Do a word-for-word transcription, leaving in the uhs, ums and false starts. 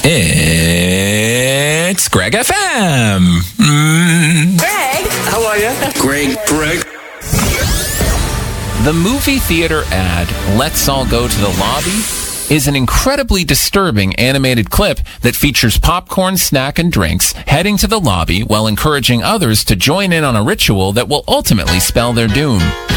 It's Greg F M. Mm. Greg. How are you? Greg, Greg. The movie theater ad, Let's All Go to the Lobby, is an incredibly disturbing animated clip that features popcorn, snack, and drinks heading to the lobby while encouraging others to join in on a ritual that will ultimately spell their doom.